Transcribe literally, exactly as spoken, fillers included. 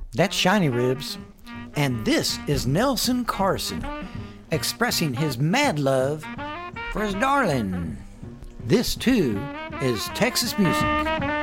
That's Shiny Ribs. And this is Nelson Carson expressing his mad love for his darling. This, too, is Texas music.